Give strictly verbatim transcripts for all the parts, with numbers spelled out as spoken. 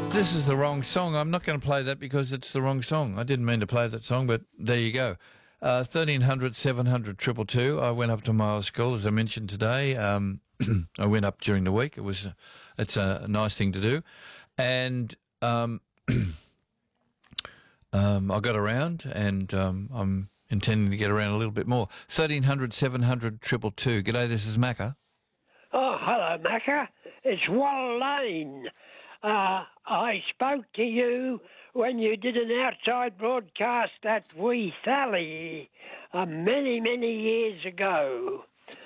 This is the wrong song. I'm not going to play that because it's the wrong song. I didn't mean to play that song, but there you go. Uh, thirteen hundred, seven hundred, two two two. I went up to Miles School, as I mentioned today. Um, I went up during the week. It was, it's a nice thing to do. And um, um, I got around, and um, I'm intending to get around a little bit more. thirteen hundred, seven hundred, two two two. G'day, this is Macca. Oh, hello, Macca. It's Wall Lane. Uh, I spoke to you when you did an outside broadcast at Wee Sally uh, many, many years ago.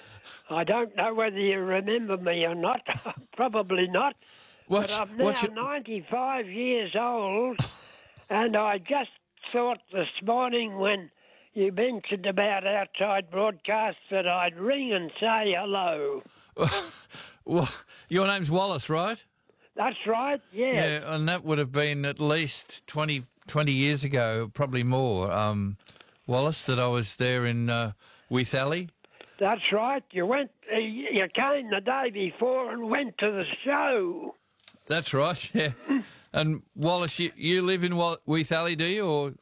I don't know whether you remember me or not. Probably not. What's, but I'm now what's your... ninety-five years old, and I just thought this morning when you mentioned about outside broadcasts that I'd ring and say hello. Well, your name's Wallace, right? That's right, yeah. Yeah, and that would have been at least twenty, twenty years ago, probably more, um, Wallace, that I was there in uh, Wee Sally. That's right. You went. Uh, you came the day before and went to the show. That's right, yeah. And Wallace, you, you live in Wee Sally, do you? Or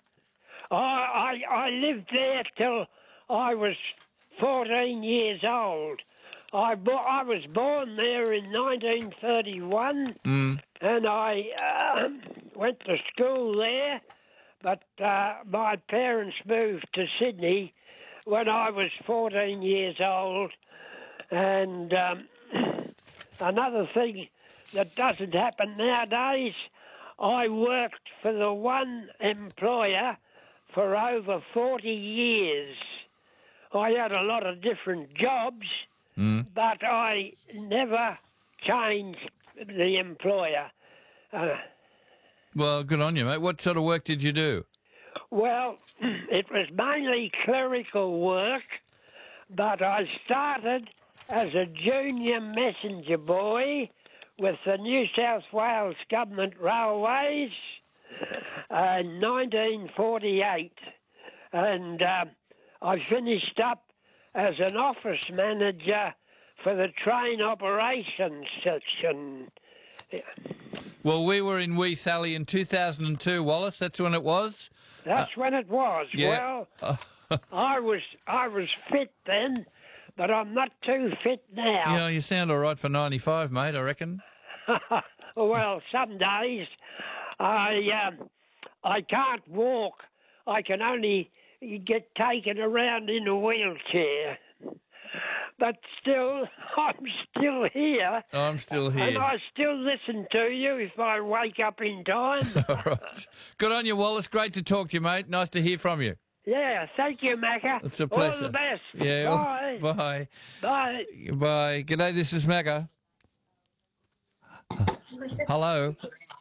I, I I lived there till I was fourteen years old. I, bo- I was born there in nineteen thirty-one, mm. and I uh, went to school there, but uh, my parents moved to Sydney when I was fourteen years old. And um, another thing that doesn't happen nowadays, I worked for the one employer for over forty years. I had a lot of different jobs, Mm. but I never changed the employer. Uh, well, good on you, mate. What sort of work did you do? well, it was mainly clerical work, but I started as a junior messenger boy with the New South Wales Government Railways uh, in nineteen forty-eight. And uh, I finished up as an office manager for the train operations section. Well, we were in Wee Sally in two thousand two, Wallace. That's when it was? That's uh, when it was. Yeah. Well, I was I was fit then, but I'm not too fit now. Yeah, you sound all right for ninety-five, mate, I reckon. Well, some days I um, I can't walk. I can only get taken around in a wheelchair. But still, I'm still here. I'm still here. And I still listen to you if I wake up in time. All right. Good on you, Wallace. Great to talk to you, mate. Nice to hear from you. Yeah, thank you, Macca. It's a pleasure. All the best. Yeah. Bye. Bye. Bye. Bye. G'day, this is Macca. Hello.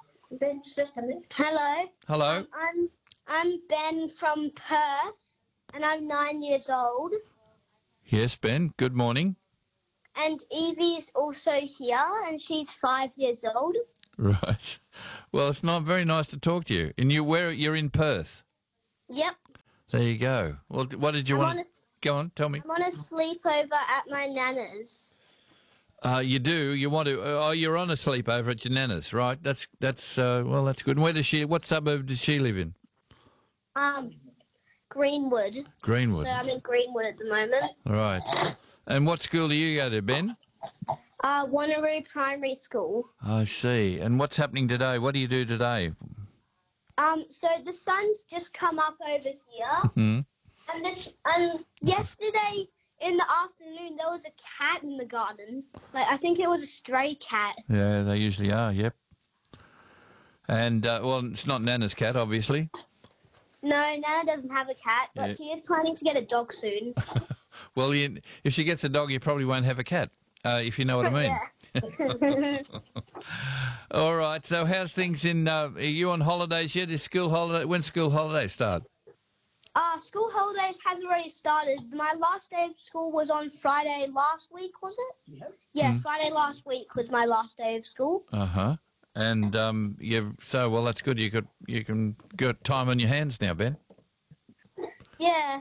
Hello. Hello. Um, I'm I'm Ben from Perth, and I'm nine years old. Yes, Ben. Good morning. And Evie's also here, and she's five years old. Right. Well, it's not very nice to talk to you. And you, where you're in Perth. Yep. There you go. Well, what did you I'm want? On to... a, Go on, tell me. I'm on a sleepover at my nana's. Uh, you do. You want to? Oh, you're on a sleepover at your nana's, right? That's that's. Uh, well, that's good. And where does she? What suburb does she live in? Um, Greenwood. Greenwood. So I'm in Greenwood at the moment. Right. And what school do you go to, Ben? Uh, Wanneroo Primary School. I see. And what's happening today? What do you do today? Um, so the sun's just come up over here, Hmm. and this and yesterday in the afternoon there was a cat in the garden. Like I think it was a stray cat. Yeah, they usually are. Yep. And uh, well, it's not Nana's cat, obviously. No, Nana doesn't have a cat, but Yeah. she is planning to get a dog soon. Well, you, if she gets a dog, you probably won't have a cat, uh, if you know what I mean. Yeah. All right. So, how's things in? Uh, are you on holidays yet? Is school holiday? When school holidays start? Uh, school holidays has already started. My last day of school was on Friday last week, was it? Yeah. Yeah, Mm. Friday last week was my last day of school. Uh huh. And um, you so well. That's good. You could you can get time on your hands now, Ben. Yeah.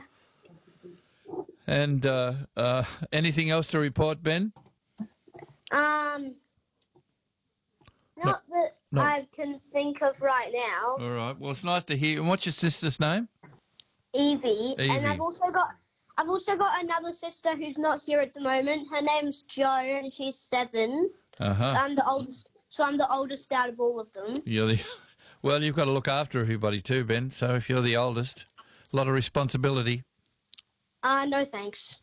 And uh, uh, anything else to report, Ben? Um. Not that. No. I can think of right now. All right. Well, it's nice to hear. And what's your sister's name? Evie. Evie. And I've also got I've also got another sister who's not here at the moment. Her name's Jo, and she's seven. Uh huh. So I'm the oldest. So I'm the oldest out of all of them. You're the, well, you've got to look after everybody too, Ben. So if you're the oldest, a lot of responsibility. Uh, no thanks.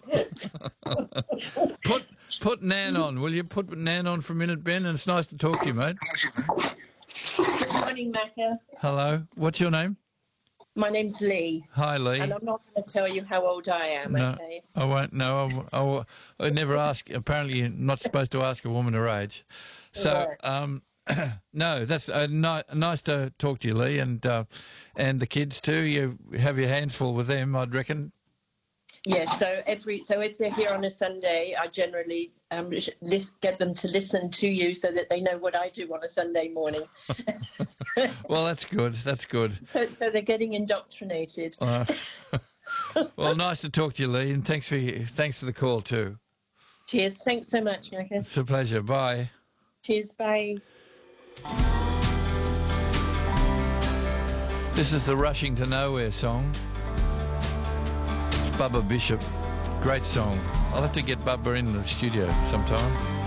Put put Nan on, will you? Put Nan on for a minute, Ben. And it's nice to talk to you, mate. Good morning, Macca. Hello. What's your name? My name's Lee. Hi, Lee. And I'm not going to tell you how old I am, No, okay? I won't. No, I, I, I never ask. Apparently, you're not supposed to ask a woman her age. So, um, no, that's uh, ni- nice to talk to you, Lee, and uh, and the kids too. You have your hands full with them, I'd reckon. Yeah, so every so if they're here on a Sunday, I generally um, sh- lis- get them to listen to you so that they know what I do on a Sunday morning. Well, that's good. That's good. So, so they're getting indoctrinated. Uh, well, nice to talk to you, Lee, and thanks for your, thanks for the call too. Cheers. Thanks so much, Macca. It's a pleasure. Bye. Cheers. Bye. This is the Rushing to Nowhere song. It's Bubba Bishop. Great song. I'll have to get Bubba in the studio sometime.